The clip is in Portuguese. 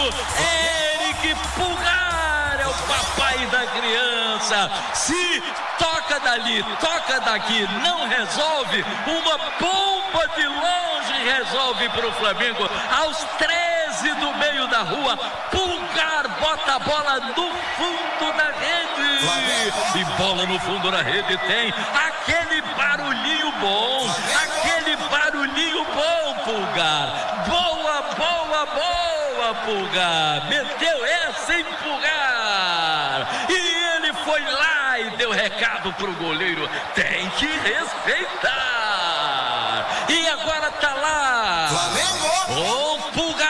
Eric Pulgar é o papai da criança. Se toca dali, toca daqui, não resolve, uma bomba de longe resolve para o Flamengo. Aos 13 do meio da rua, Pulgar bota a bola no fundo da rede. E bola no fundo da rede tem aquele barulhinho bom, Pulgar. Boa, Pulgar. Meteu essa em Pulgar. E ele foi lá e deu recado pro goleiro. Tem que respeitar. E agora tá lá. Flamengo! O Pulgar